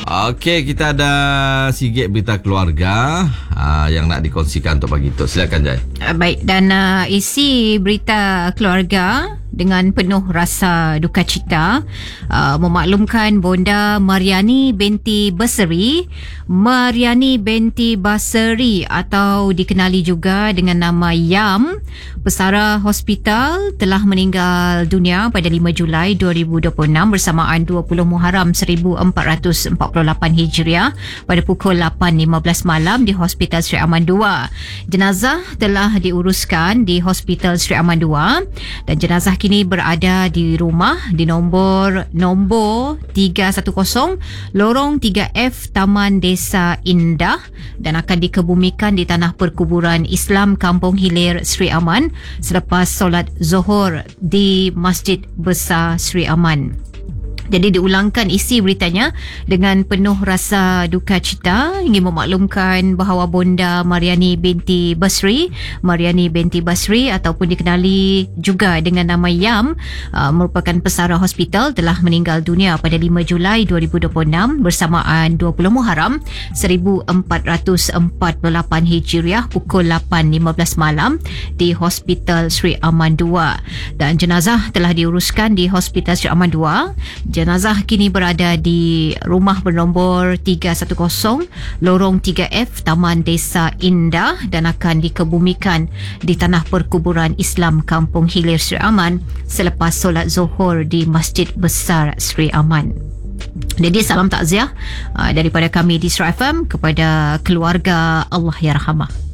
Okey, kita ada sikit berita keluarga yang nak dikongsikan untuk pagi tu. Silakan Jai. Baik, dan isi berita keluarga dengan penuh rasa duka cita memaklumkan Bonda Mariani binti Basri atau dikenali juga dengan nama Yam, pesara hospital, telah meninggal dunia pada 5 Julai 2026 bersamaan 20 Muharram 1448 Hijriah pada pukul 8.15 malam di Hospital Sri Aman II. Jenazah telah diuruskan di Hospital Sri Aman II dan jenazah kini berada di rumah di nombor 310 Lorong 3F Taman Desa Indah dan akan dikebumikan di tanah perkuburan Islam Kampung Hilir Sri Aman selepas solat Zuhur di Masjid Besar Sri Aman. Jadi diulangkan isi beritanya dengan penuh rasa duka cita, ingin memaklumkan bahawa Bonda Mariani binti Basri ataupun dikenali juga dengan nama Yam, merupakan pesara hospital, telah meninggal dunia pada 5 Julai 2026 bersamaan 20 Muharram 1448 Hijriah pukul 8.15 malam di Hospital Sri Aman II, dan jenazah telah diuruskan di Hospital Sri Aman II. Jenazah kini berada di rumah bernombor 310 Lorong 3F Taman Desa Indah dan akan dikebumikan di tanah perkuburan Islam Kampung Hilir Sri Aman selepas solat Zuhur di Masjid Besar Sri Aman. Jadi salam takziah daripada kami di Sri FM kepada keluarga Allah Yarhamah.